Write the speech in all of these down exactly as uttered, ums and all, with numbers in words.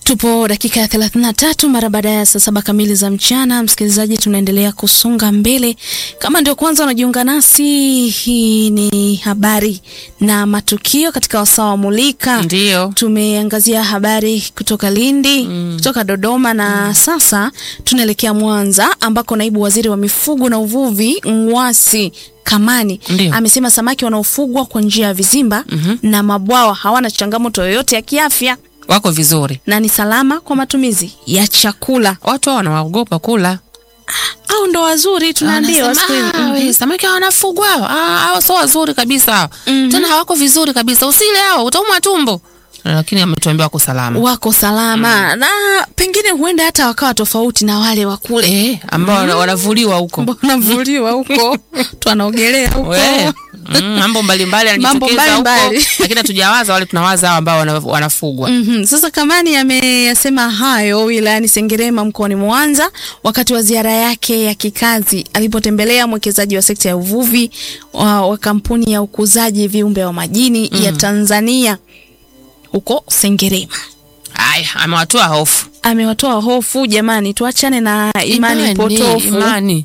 Tupo dakika ya thelathini na tatu mara baada ya saa saba kamili za mchana. Msikilizaji, tunaendelea kusonga mbele. Kama ndio kwanza unajiunga nasi, hii ni habari na matukio katika wasaa wa Mulika. Ndio. Tumeangazia habari kutoka Lindi, mm. kutoka Dodoma na mm. sasa tunaelekea Mwanza ambako naibu waziri wa mifugo na uvuvi Ngwasi Kamani Ndiyo. amesema samaki wanaofugwa kwa njia ya vizimba mm-hmm. na mabwawa hawana changamoto yoyote ya kiafya. Wako vizuri. Na ni salama kwa matumizi ya chakula. Watu wanaogopa kula. Au ndo wazuri tunaambiwa siku hizi. Mm-hmm. Samaki wanafugwa hao. Ah, hao sio wazuri kabisa hao. Mm-hmm. Tena hawako vizuri kabisa. Usile hao, utaumwa tumbo. Lakini ametuambia wako salama. Wako salama. Mm. Na pengine huenda hata wakawa tofauti na wale wa kule. Eh, ambao mm. wanavuliwa huko. Wanavuliwa huko. Tunaogelea huko. Mm, mambo mbalimbali yanajitokeza huko, lakini hatujawaza wale, tunawaza hao ambao wanafugwa. Mhm. Sasa Kamani ameyasema hayo wilayani Sengerema mkoani Mwanza wakati wa ziara yake ya kikazi alipotembelea mwekezaji wa sekta ya uvuvi wa, wa kampuni ya ukuzaji viumbe wa majini mm. ya Tanzania huko Sengerema. Haya, amewatoa hofu. Amewatoa hofu jamani, tuachane na imani, imani potofu. Imani.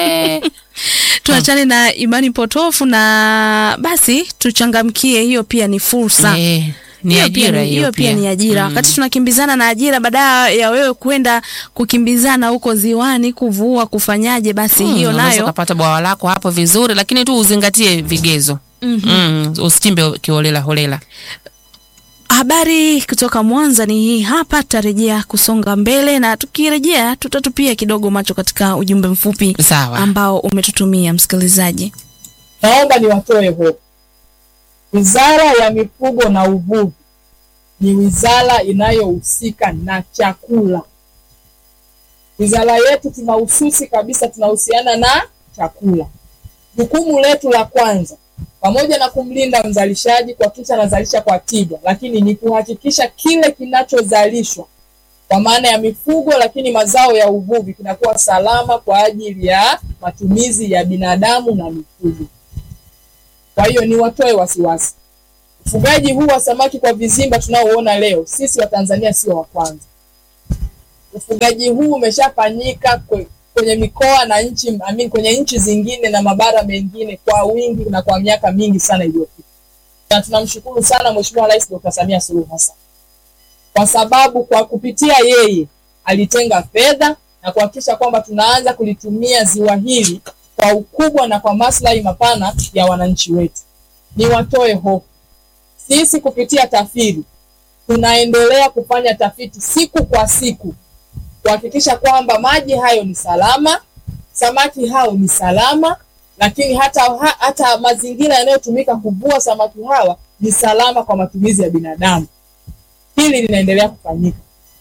Tuachane na imani potofu na basi tuchangamkie, hiyo pia ni fursa. Eh, ni ajira hiyo, hiyo pia ni ajira. Mm. Wakati tunakimbizana na ajira, badala ya wewe kwenda kukimbizana huko ziwani kuvua kufanyaje, basi mm, hiyo nayo unaweza kupata bwawa lako hapo vizuri, lakini tu uzingatie vigezo. Mhm. Mm, usichimbe kiholela holela. Habari kutoka Mwanza ni hii hapa, tarejea kusonga mbele na tukirejea tutatupia kidogo macho katika ujumbe mfupi Sawa. ambao umetutumia msikilizaji. Naomba niwatoe hofu. Wizara ya Mifugo na Uvuvi ni wizara inayohusika na chakula. Wizara yetu tunahususi kabisa, tunahusiana na chakula. Jukumu letu la kwanza, pamoja na kumlinda mzalishaji kwa kisha anazalisha kwa tija, lakini ni kuhakikisha kile kinachozalishwa kwa maana ya mifugo lakini mazao ya uvuvi kinakuwa salama kwa ajili ya matumizi ya binadamu na mifugo. Kwa hiyo ni watoe wasiwasi. Ufugaji huu wa samaki kwa vizimba tunaoona leo, sisi wa Tanzania sio wa kwanza. Ufugaji huu umeshafanyika kwenye mikoa na nchi, amini kwenye nchi zingine na mabara mengine kwa wingi na kwa miaka mingi sana iliyopita. Na tunamshukuru sana Mheshimiwa Rais Dokta Samia Suluhu Hassan, kwa sababu kwa kupitia yeye alitenga fedha na kuhakikisha kwamba tunaanza kulitumia ziwa hili kwa ukubwa na kwa maslahi mapana ya wananchi wetu. Ni watoe hofu. Sisi kupitia TAFIRI tunaendelea kufanya tafiti siku kwa siku kuhakikisha kwamba maji hayo ni salama, samaki hao ni salama, lakini hata ha, hata mazingira yanayotumika kuvua samaki hawa ni salama kwa matumizi ya binadamu. Hili linaendelea kufanyika.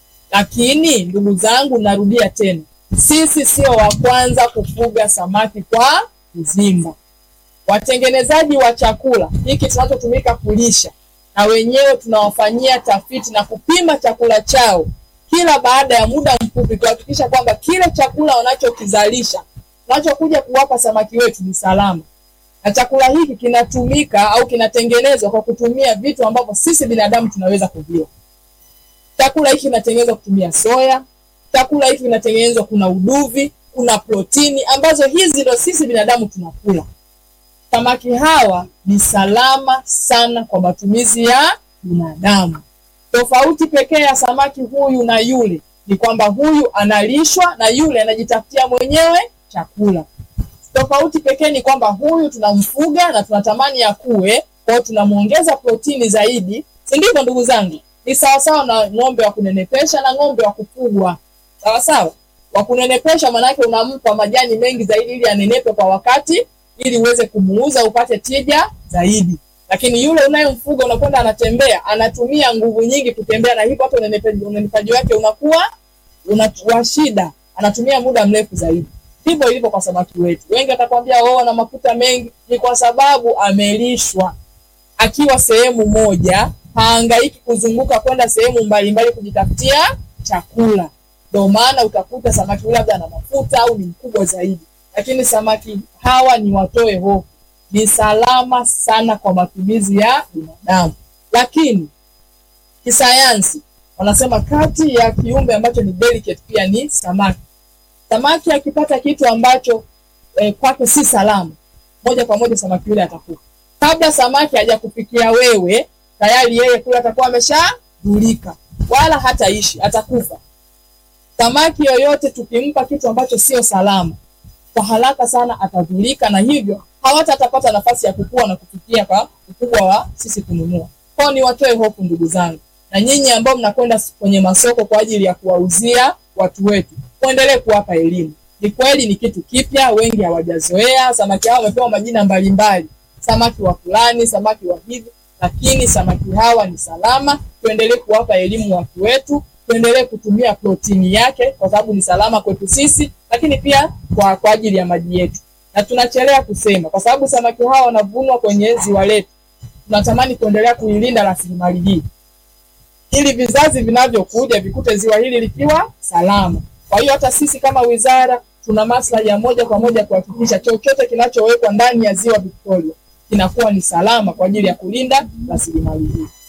Lakini ndugu zangu, narudia tena, sisi sio wa kwanza kufuga samaki kwa vizimba. Watengenezaji wa chakula hiki tunachotumika kulisha, na wenyewe tunawafanyia tafiti na kupima chakula chao kila baada ya muda mfupi kuhakikisha kwamba kile chakula wanachokizalisha, wanachokuja kuwapa samaki wetu ni salama. Na chakula hiki kinatumika au kinatengenezwa kwa kutumia vitu ambavyo sisi binadamu tunaweza kuvila. Chakula hiki kinatengenezwa kutumia soya, chakula hiki kinatengenezwa kuna uduvi, kuna protini ambazo hizi ndio sisi binadamu tunakula. Samaki hawa ni salama sana kwa matumizi ya binadamu. Tofauti pekee ya samaki huyu na yule ni kwamba huyu analishwa na yule anajitafutia mwenyewe chakula. Tofauti pekee ni kwamba huyu tunamfuga na tunatamani akue, kwa hiyo tunamuongeza protini zaidi. Si ndivyo ndugu zangu? Ni sawa sawa na ng'ombe wa kunenepesha na ng'ombe wa kufugwa. Sawa sawa? Wa kunenepesha maana yake unampa majani mengi zaidi ili anenepe kwa wakati, ili uweze kumuuza upate tija zaidi. Lakini yule unayemfuga unakwenda anatembea, anatumia nguvu nyingi kutembea, na hivyo hata unenepaji wake unakuwa unakuwa shida, anatumia muda mrefu zaidi. Hivyo ilivyo kwa samaki wetu. Wengi watakwambia wao wana mafuta mengi, ni kwa sababu amelishwa akiwa sehemu moja, haangaiki kuzunguka kwenda sehemu mbalimbali kujitafutia chakula. Ndio maana utakuta samaki yule labda ana mafuta au ni mkubwa zaidi. Lakini samaki hawa ni watoe hofu, ni salama sana kwa matumizi ya binadamu. Lakini kisayansi Wanasema kati ya kiumbe ambacho ni delicate pia ni samaki. Samaki akipata kitu ambacho eh, kwake si salama, moja kwa moja samaki yule atakufa. Kabla samaki hajakufikia wewe, tayari yeye kule atakuwa ameshadhulika, wala hataishi, atakufa. Samaki yoyote tukimpa kitu ambacho sio salama, kwa haraka sana atadhulika, na hivyo hawata atapata nafasi ya kukua na kufikia kwa ukubwa wa sisi kununua. Kwa ni watoe hofu ndugu zangu, na nyinyi ambao mnakwenda kwenye masoko kwa ajili ya kuwauzia watu wetu, muendelee kuwapa elimu. Ni kweli ni kitu kipya, wengi hawajazoea. Samaki hao wamepewa majina mbalimbali, samaki wa fulani, samaki wa hivi, lakini samaki hawa ni salama. Tuendelee kuwapa elimu watu wetu, tuendelee kutumia protini yake kwa sababu ni salama kwetu sisi, lakini pia kwa, kwa ajili ya maji yetu. Na tunachelea kusema kwa sababu samaki hawa wanavunwa kwenye ziwa letu, tunatamani kuendelea kuilinda rasilimali hii ili vizazi vinavyokuja vikute ziwa hili likiwa salama. Kwa hiyo hata sisi kama wizara tuna maslahi ya moja kwa moja kuhakikisha chochote kinachowekwa ndani ya ziwa Victoria kinakuwa ni salama kwa ajili ya kulinda rasilimali hii.